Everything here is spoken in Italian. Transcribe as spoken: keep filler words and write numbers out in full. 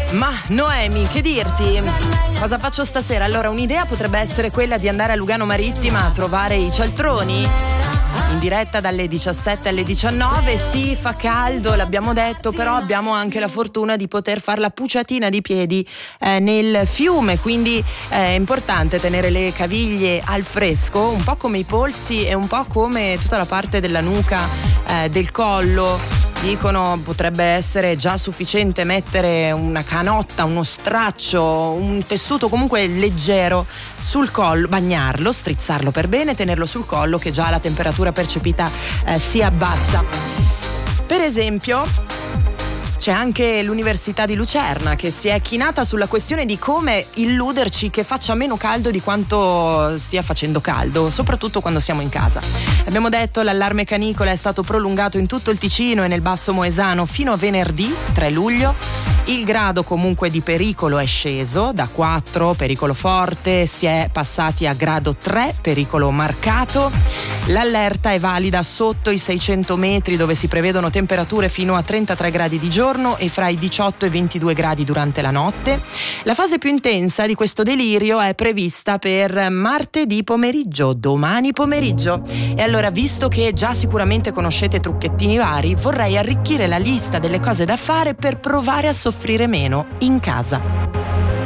Ma Noemi, che dirti? Cosa faccio stasera? Allora, un'idea potrebbe essere quella di andare a Lugano Marittima a trovare i cialtroni. In diretta dalle diciassette alle diciannove. Sì, fa caldo, l'abbiamo detto, però abbiamo anche la fortuna di poter fare la puciatina di piedi eh, nel fiume, quindi eh, è importante tenere le caviglie al fresco, un po' come i polsi e un po' come tutta la parte della nuca, eh, del collo. Dicono potrebbe essere già sufficiente mettere una canotta, uno straccio, un tessuto comunque leggero sul collo, bagnarlo, strizzarlo per bene, tenerlo sul collo, che già la temperatura percepita eh, si abbassa. Per esempio c'è anche l'Università di Lucerna che si è chinata sulla questione di come illuderci che faccia meno caldo di quanto stia facendo caldo, soprattutto quando siamo in casa. Abbiamo detto l'allarme canicola è stato prolungato in tutto il Ticino e nel Basso Moesano fino a venerdì tre luglio. Il grado comunque di pericolo è sceso da quattro, pericolo forte, si è passati a grado tre, pericolo marcato. L'allerta è valida sotto i seicento metri, dove si prevedono temperature fino a trentatré gradi di giorno e fra i diciotto e i ventidue gradi durante la notte. La fase più intensa di questo delirio è prevista per martedì pomeriggio, domani pomeriggio. E allora, visto che già sicuramente conoscete trucchettini vari, vorrei arricchire la lista delle cose da fare per provare a soffrire meno in casa.